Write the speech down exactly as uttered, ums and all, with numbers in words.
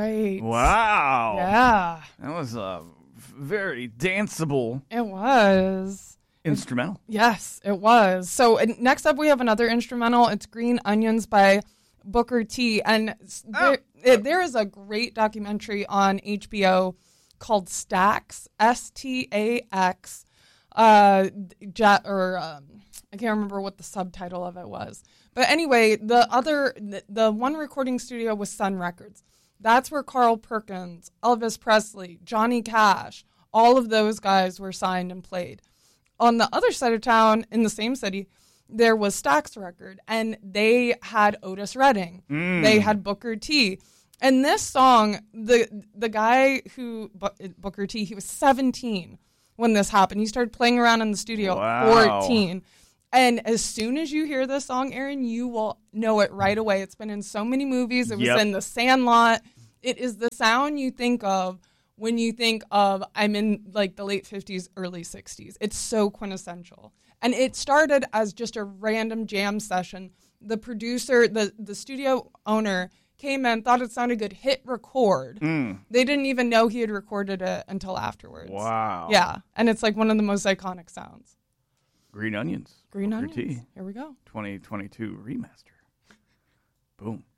right. Wow. Yeah. That was a very danceable It was. instrumental. Yes, it was. So uh, next up, we have another instrumental. It's Green Onions by Booker T. And s- there, it, there is a great documentary on H B O called Stax, S T A X. Uh, ja- or um, I can't remember what the subtitle of it was. But anyway, the other, the, the one recording studio was Sun Records. That's where Carl Perkins, Elvis Presley, Johnny Cash, all of those guys were signed and played. On the other side of town, in the same city, there was Stax Record, and they had Otis Redding. Mm. They had Booker T. And this song, the the guy who, Booker T, he was seventeen when this happened. He started playing around in the studio Wow. at fourteen. And as soon as you hear this song, Aaron, you will know it right away. It's been in so many movies. It was Yep. in The Sandlot. It is the sound you think of when you think of, I'm in like the late fifties, early sixties. It's so quintessential. And it started as just a random jam session. The producer, the, the studio owner came in, thought it sounded good, hit record. Mm. They didn't even know he had recorded it until afterwards. Wow. Yeah. And it's like one of the most iconic sounds. Green Onions. Green Booker Onions. T. Here we go. twenty twenty-two remaster. Boom.